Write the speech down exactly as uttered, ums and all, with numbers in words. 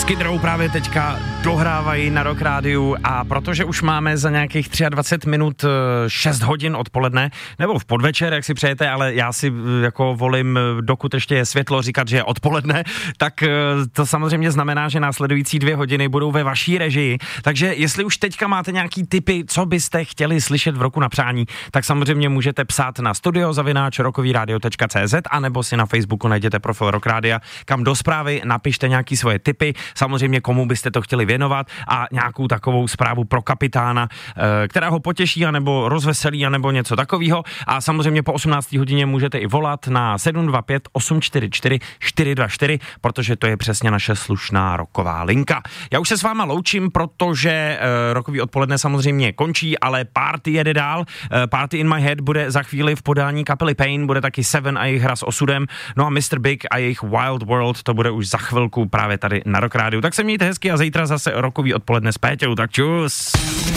Skid Row právě teďka dohrávají na Rock Rádiu a protože už máme za nějakých dvacet tři minut šest hodin odpoledne, nebo v podvečer, jak si přejete, ale já si jako volím, dokud ještě je světlo, říkat, že je odpoledne, tak to samozřejmě znamená, že následující dvě hodiny budou ve vaší režii. Takže jestli už teďka máte nějaký tipy, co byste chtěli slyšet v roku na přání, tak samozřejmě můžete psát na studio zavináč rockovyradio tečka cé zet anebo si na Facebooku najděte profil Rock Rádia, kam do zprávy napište nějaký svoje tipy, samozřejmě komu byste to chtěli věnovat a nějakou takovou zprávu pro kapitána, která ho potěší, anebo rozveselí, anebo něco takového. A samozřejmě po osmnácté hodině můžete i volat na sedm dva pět osm čtyři čtyři čtyři dva čtyři, protože to je přesně naše slušná rocková linka. Já už se s váma loučím, protože uh, rockový odpoledne samozřejmě končí, ale party jede dál. Uh, Party in my head bude za chvíli v podání kapely Pain, bude taky Seven a jejich hra s osudem, no a mister Big a jejich Wild World, to bude už za chvilku právě tady na Rock Rádiu. Tak se mějte hezky a zítra zase rockový odpoledne s Péťou, tak čus.